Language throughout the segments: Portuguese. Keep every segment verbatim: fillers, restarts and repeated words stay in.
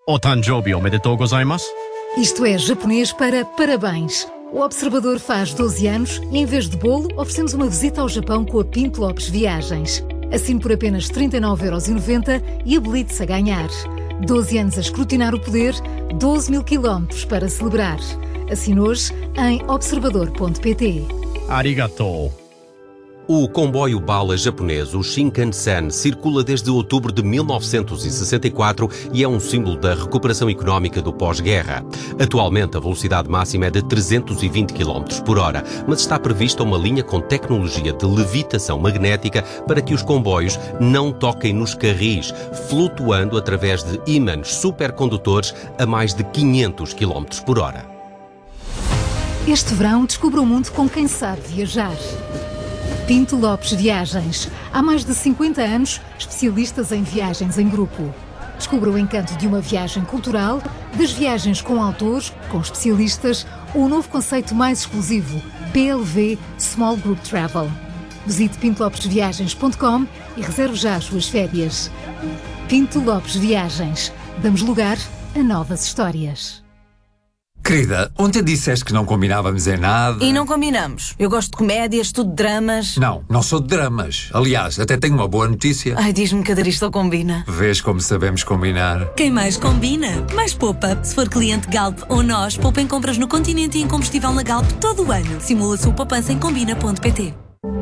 Otanjobi omedetou gozaimasu. Isto é japonês para parabéns. O Observador faz doze anos e, em vez de bolo, oferecemos uma visita ao Japão com a Pinto Lopes Viagens. Assine por apenas trinta e nove euros e noventa e habilite-se a ganhar. doze anos a escrutinar o poder, doze mil quilómetros para celebrar. Assine hoje em observador ponto pt. Arigatou. O comboio bala japonês, o Shinkansen, circula desde outubro de mil novecentos e sessenta e quatro e é um símbolo da recuperação económica do pós-guerra. Atualmente, a velocidade máxima é de trezentos e vinte quilómetros por hora, mas está prevista uma linha com tecnologia de levitação magnética para que os comboios não toquem nos carris, flutuando através de ímãs supercondutores a mais de quinhentos quilómetros por hora. Este verão, descubra o mundo com quem sabe viajar. Pinto Lopes Viagens. Há mais de cinquenta anos, especialistas em viagens em grupo. Descubra o encanto de uma viagem cultural, das viagens com autores, com especialistas, ou o novo conceito mais exclusivo, P L V Small Group Travel. Visite pinto lopes viagens ponto com e reserve já as suas férias. Pinto Lopes Viagens. Damos lugar a novas histórias. Querida, ontem disseste que não combinávamos em nada. E não combinamos. Eu gosto de comédias, tudo de dramas. Não, não sou de dramas. Aliás, até tenho uma boa notícia. Ai, diz-me que a Darista combina. Vês como sabemos combinar. Quem mais combina, mais poupa. Se for cliente Galp ou nós, poupa em compras no Continente e em combustível na Galp todo o ano. Simula a sua poupança em combina ponto pt.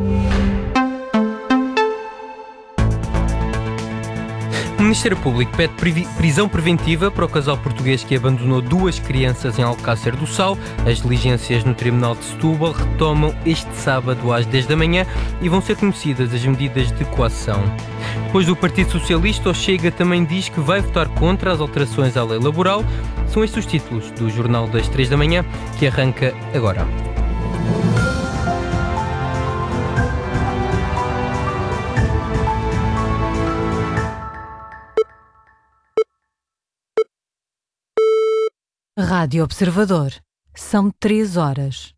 O Ministério Público pede prisão preventiva para o casal português que abandonou duas crianças em Alcácer do Sal. As diligências no Tribunal de Setúbal retomam este sábado às dez da manhã e vão ser conhecidas as medidas de coação. Depois do Partido Socialista, o Chega também diz que vai votar contra as alterações à lei laboral. São estes os títulos do Jornal das três da manhã, que arranca agora. Rádio Observador. São três horas.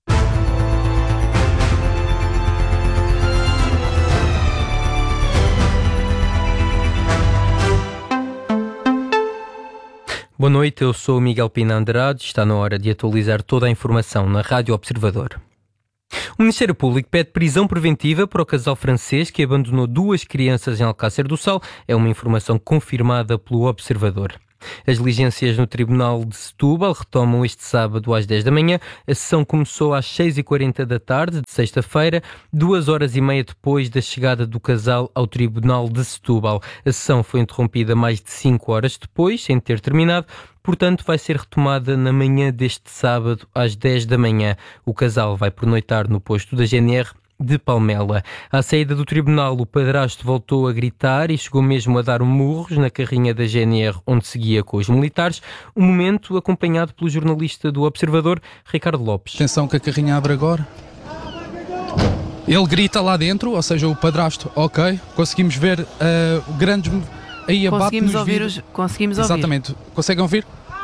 Boa noite, eu sou o Miguel Pina Andrade. Está na hora de atualizar toda a informação na Rádio Observador. O Ministério Público pede prisão preventiva para o casal francês que abandonou duas crianças em Alcácer do Sal. É uma informação confirmada pelo Observador. As diligências no Tribunal de Setúbal retomam este sábado às dez da manhã. A sessão começou às seis e quarenta da tarde de sexta-feira, duas horas e meia depois da chegada do casal ao Tribunal de Setúbal. A sessão foi interrompida mais de cinco horas depois, sem ter terminado. Portanto, vai ser retomada na manhã deste sábado às dez da manhã. O casal vai pernoitar no posto da G N R de Palmela. À saída do tribunal, o padrasto voltou a gritar e chegou mesmo a dar murros na carrinha da G N R onde seguia com os militares, um momento acompanhado pelo jornalista do Observador, Ricardo Lopes. Atenção que a carrinha abre agora. Ele grita lá dentro, ou seja, o padrasto, ok, conseguimos ver uh, grandes... Aí abate conseguimos nos ouvir os, Conseguimos ouvir. Exatamente. Conseguem ouvir?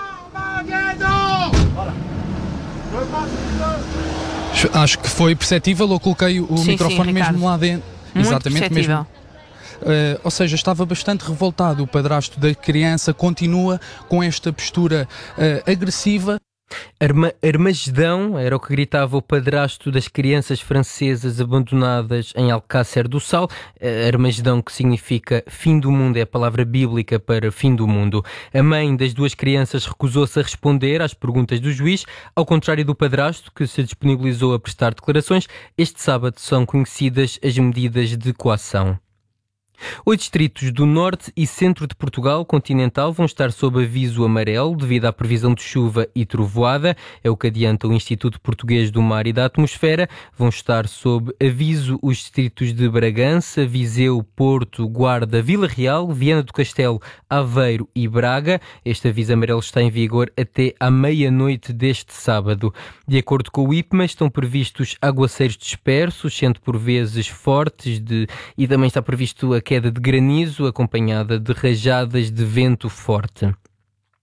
Acho que foi perceptível, eu coloquei o sim, microfone sim, mesmo lá dentro. Muito exatamente perceptível. mesmo. Uh, ou seja, estava bastante revoltado. O padrasto da criança continua com esta postura uh, agressiva. Arma, Armagedão era o que gritava o padrasto das crianças francesas abandonadas em Alcácer do Sal. Armagedão, que significa fim do mundo, é a palavra bíblica para fim do mundo. A mãe das duas crianças recusou-se a responder às perguntas do juiz, ao contrário do padrasto, que se disponibilizou a prestar declarações. Este sábado são conhecidas as medidas de coação. Oito distritos do norte e centro de Portugal continental vão estar sob aviso amarelo devido à previsão de chuva e trovoada. É o que adianta o Instituto Português do Mar e da Atmosfera. Vão estar sob aviso os distritos de Bragança, Viseu, Porto, Guarda, Vila Real, Viana do Castelo, Aveiro e Braga. Este aviso amarelo está em vigor até à meia-noite deste sábado. De acordo com o I P M A, estão previstos aguaceiros dispersos, sendo por vezes fortes, de... e também está previsto a queda de granizo acompanhada de rajadas de vento forte.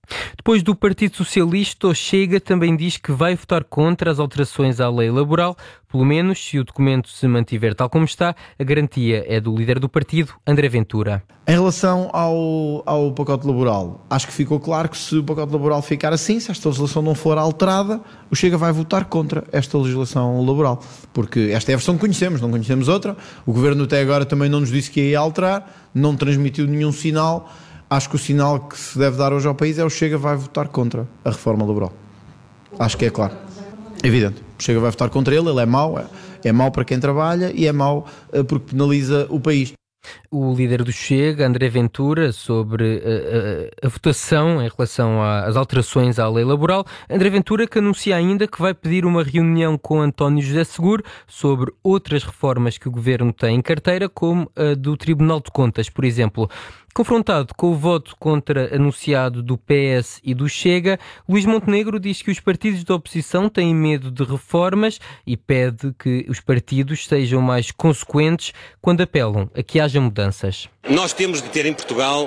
Depois do Partido Socialista, o Chega também diz que vai votar contra as alterações à lei laboral, pelo menos se o documento se mantiver tal como está. A garantia é do líder do partido, André Ventura. Em relação ao, ao pacote laboral, acho que ficou claro que se o pacote laboral ficar assim, se esta legislação não for alterada, o Chega vai votar contra esta legislação laboral, porque esta é a versão que conhecemos, não conhecemos outra. O Governo até agora também não nos disse que ia alterar, não transmitiu nenhum sinal. Acho que o sinal que se deve dar hoje ao país é o Chega vai votar contra a reforma laboral. Acho que é claro. Evidente. O Chega vai votar contra ele, ele é mau, é, é mau para quem trabalha e é mau uh, porque penaliza o país. O líder do Chega, André Ventura, sobre a, a, a votação em relação às alterações à lei laboral. André Ventura que anuncia ainda que vai pedir uma reunião com António José Seguro sobre outras reformas que o governo tem em carteira, como a do Tribunal de Contas, por exemplo. Confrontado com o voto contra anunciado do P S e do Chega, Luís Montenegro diz que os partidos da oposição têm medo de reformas e pede que os partidos sejam mais consequentes quando apelam a que haja mudanças. Nós temos de ter em Portugal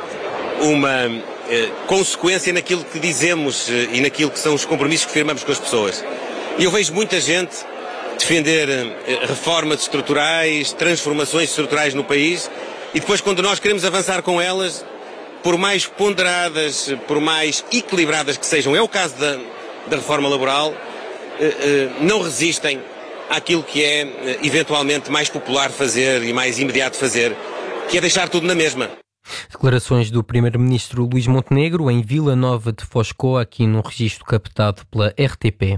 uma eh, consequência naquilo que dizemos eh, e naquilo que são os compromissos que firmamos com as pessoas. E eu vejo muita gente defender eh, reformas estruturais, transformações estruturais no país. E depois, quando nós queremos avançar com elas, por mais ponderadas, por mais equilibradas que sejam, é o caso da, da reforma laboral, não resistem àquilo que é eventualmente mais popular fazer e mais imediato fazer, que é deixar tudo na mesma. Declarações do primeiro-ministro Luís Montenegro em Vila Nova de Foscoa, aqui num registro captado pela R T P.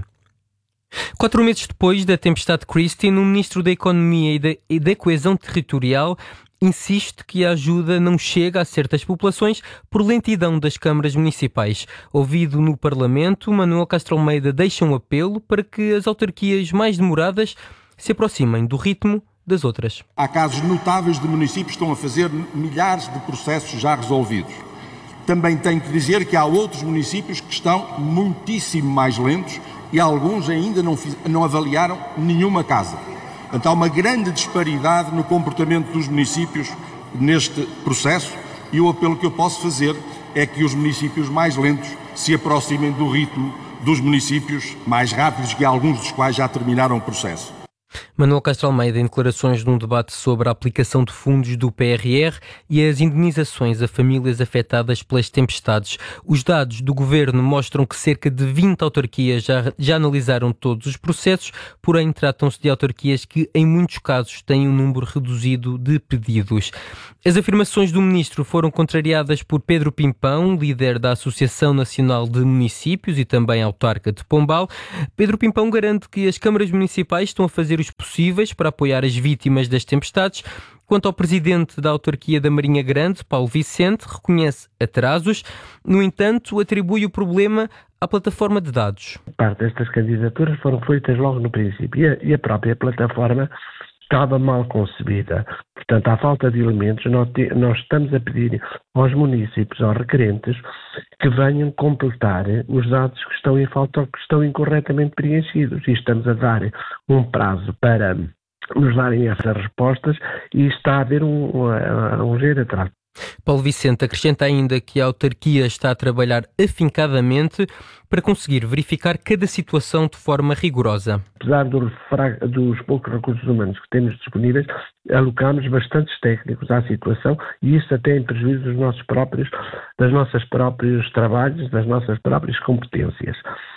Quatro meses depois da tempestade Christine, o ministro da Economia e da, e da Coesão Territorial insiste que a ajuda não chega a certas populações por lentidão das câmaras municipais. Ouvido no Parlamento, Manuel Castro Almeida deixa um apelo para que as autarquias mais demoradas se aproximem do ritmo das outras. Há casos notáveis de municípios que estão a fazer milhares de processos já resolvidos. Também tenho que dizer que há outros municípios que estão muitíssimo mais lentos e alguns ainda não, fiz, não avaliaram nenhuma casa. Portanto, há uma grande disparidade no comportamento dos municípios neste processo e o apelo que eu posso fazer é que os municípios mais lentos se aproximem do ritmo dos municípios mais rápidos, que alguns dos quais já terminaram o processo. Manuel Castro Almeida em declarações num debate sobre a aplicação de fundos do P R R e as indenizações a famílias afetadas pelas tempestades. Os dados do governo mostram que cerca de vinte autarquias já, já analisaram todos os processos, porém tratam-se de autarquias que em muitos casos têm um número reduzido de pedidos. As afirmações do ministro foram contrariadas por Pedro Pimpão, líder da Associação Nacional de Municípios e também autarca de Pombal. Pedro Pimpão garante que as câmaras municipais estão a fazer os possíveis para apoiar as vítimas das tempestades. Quanto ao presidente da autarquia da Marinha Grande, Paulo Vicente, reconhece atrasos, no entanto, atribui o problema à plataforma de dados. Parte destas candidaturas foram feitas logo no princípio e a, e a própria plataforma estava mal concebida. Portanto, à falta de elementos, nós, te, nós estamos a pedir aos municípios, aos requerentes, que venham completar os dados que estão em falta ou que estão incorretamente preenchidos. E estamos a dar um prazo para nos darem essas respostas e está a haver um, um, um ligeiro atraso. Paulo Vicente acrescenta ainda que a autarquia está a trabalhar afincadamente para conseguir verificar cada situação de forma rigorosa. Apesar do, dos poucos recursos humanos que temos disponíveis, alocamos bastantes técnicos à situação e isso até em prejuízo dos nossos próprios, das nossas próprios trabalhos, das nossas próprias competências.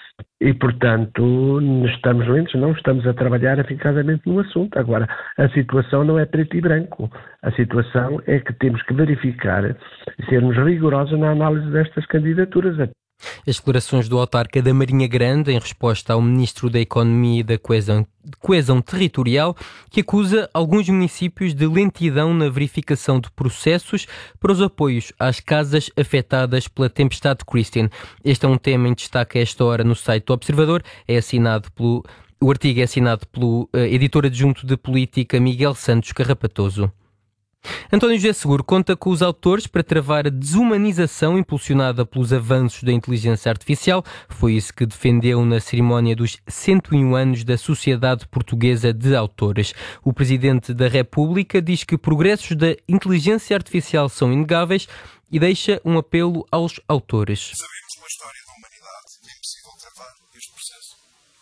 E, portanto, estamos lentos, não estamos a trabalhar afincadamente no assunto. Agora, a situação não é preto e branco. A situação é que temos que verificar e sermos rigorosos na análise destas candidaturas. As declarações do autarca da Marinha Grande em resposta ao Ministro da Economia e da Coesão, Coesão Territorial, que acusa alguns municípios de lentidão na verificação de processos para os apoios às casas afetadas pela tempestade Christine. Este é um tema em destaque a esta hora no site do Observador. É assinado pelo, o artigo é assinado pelo uh, editor adjunto de política Miguel Santos Carrapatoso. António José Seguro conta com os autores para travar a desumanização impulsionada pelos avanços da inteligência artificial. Foi isso que defendeu na cerimónia dos cento e um anos da Sociedade Portuguesa de Autores. O Presidente da República diz que progressos da inteligência artificial são inegáveis e deixa um apelo aos autores. Sabemos pela história da humanidade que é impossível travar este processo.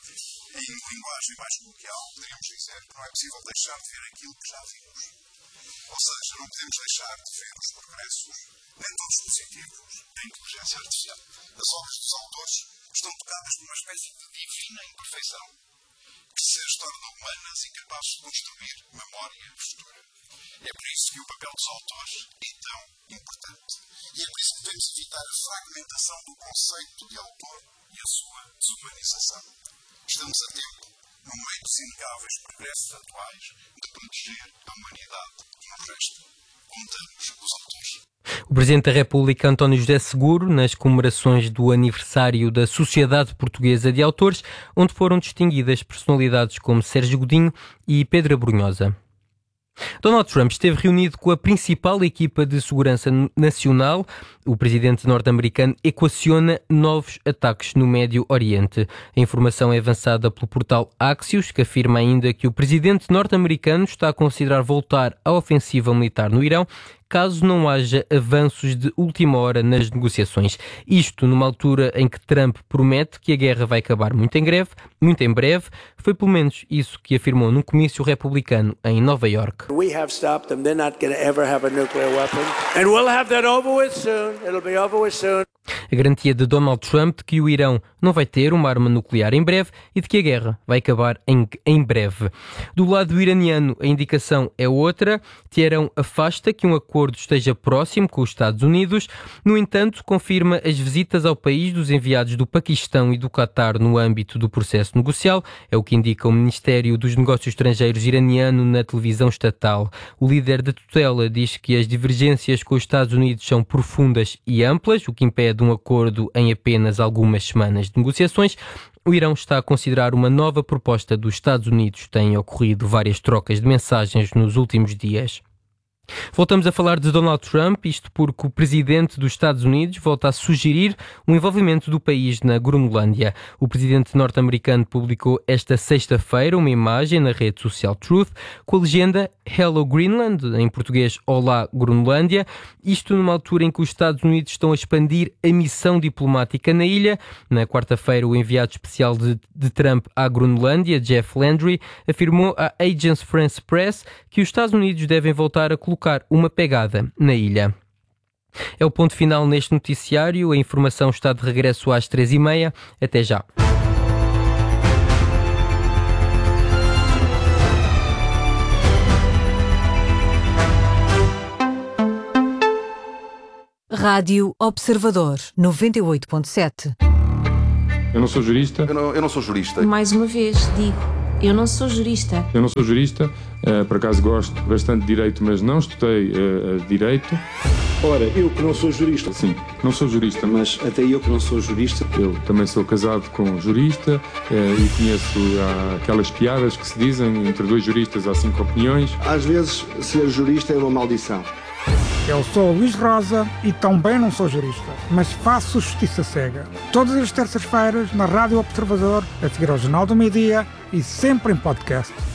Em linguagem mais coloquial, poderíamos dizer que não é possível deixar de ver aquilo que já vimos. Ou seja, não podemos deixar de ver os progressos, nem todos positivos, da inteligência artificial. As obras dos autores estão tocadas por uma espécie de divina imperfeição, que se as tornam humanas e capazes de construir memória futura. É por isso que o papel dos autores é tão importante. E é por isso que devemos evitar a fragmentação do conceito de autor e a sua desumanização. Estamos a tempo, no meio dos inegáveis progressos atuais, de proteger a humanidade que nos resta. Contamos com os autores. O Presidente da República, António José Seguro, nas comemorações do aniversário da Sociedade Portuguesa de Autores, onde foram distinguidas personalidades como Sérgio Godinho e Pedro Abrunhosa. Donald Trump esteve reunido com a principal equipa de segurança nacional. O presidente norte-americano equaciona novos ataques no Médio Oriente. A informação é avançada pelo portal Axios, que afirma ainda que o presidente norte-americano está a considerar voltar à ofensiva militar no Irão, caso não haja avanços de última hora nas negociações. Isto numa altura em que Trump promete que a guerra vai acabar muito em breve, muito em breve. Foi pelo menos isso que afirmou num comício republicano em Nova Iorque. We have stopped them. They're not going to ever have a nuclear weapon. And we'll have that over with soon. It'll be over with soon. A garantia de Donald Trump de que o Irão não vai ter uma arma nuclear em breve e de que a guerra vai acabar em, em breve. Do lado iraniano, a indicação é outra. Teherão afasta que um acordo esteja próximo com os Estados Unidos. No entanto, confirma as visitas ao país dos enviados do Paquistão e do Qatar no âmbito do processo negocial. É o que indica o Ministério dos Negócios Estrangeiros iraniano na televisão estatal. O líder da tutela diz que as divergências com os Estados Unidos são profundas e amplas, o que impede um acordo em apenas algumas semanas de negociações. O Irão está a considerar uma nova proposta dos Estados Unidos. Têm ocorrido várias trocas de mensagens nos últimos dias. Voltamos a falar de Donald Trump, isto porque o presidente dos Estados Unidos volta a sugerir o envolvimento do país na Groenlândia. O presidente norte-americano publicou esta sexta-feira uma imagem na rede social Truth com a legenda Hello Greenland, em português Olá Groenlândia, isto numa altura em que os Estados Unidos estão a expandir a missão diplomática na ilha. Na quarta-feira, o enviado especial de, de Trump à Groenlândia, Jeff Landry, afirmou à Agence France Press que os Estados Unidos devem voltar a colocar uma pegada na ilha. É o ponto final neste noticiário. A informação está de regresso às três e meia. Até já. Rádio Observador, noventa e oito ponto sete. Eu não sou jurista. Eu não, eu não sou jurista. Mais uma vez, digo, eu não sou jurista. Eu não sou jurista, uh, por acaso gosto bastante de direito, mas não estudei uh, direito. Ora, eu que não sou jurista. Sim, não sou jurista. Mas até eu que não sou jurista. Eu também sou casado com um jurista uh, e conheço uh, aquelas piadas que se dizem entre dois juristas há cinco opiniões. Às vezes, ser jurista é uma maldição. Eu sou Luís Rosa e também não sou jurista, mas faço justiça cega. Todas as terças-feiras na Rádio Observador, a seguir ao Jornal do Meio-Dia e sempre em podcast.